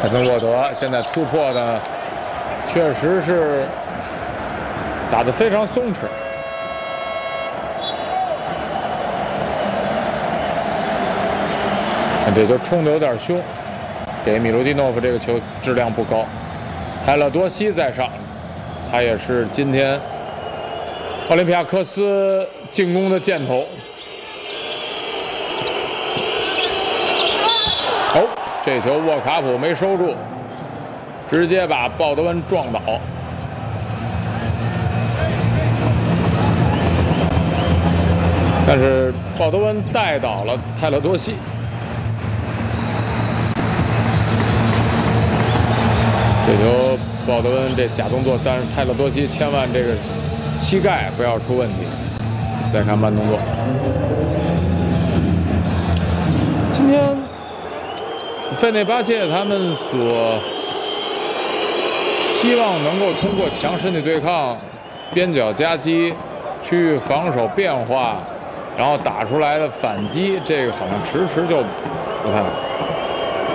凯森沃德现在突破的确实是打得非常松弛。这就冲得有点凶，给米卢蒂诺夫这个球质量不高。泰勒多西在上，他也是今天奥林匹亚科斯进攻的箭头。哦，这球沃卡普没收住，直接把鲍德温撞倒。但是鲍德温带倒了泰勒多西。这球鲍德温这假动作，但是泰勒多西千万这个膝盖不要出问题。再看慢动作，今天费内巴切他们所希望能够通过强身体对抗、边角夹击、区域防守变化，然后打出来的反击，这个好像迟迟就不看好。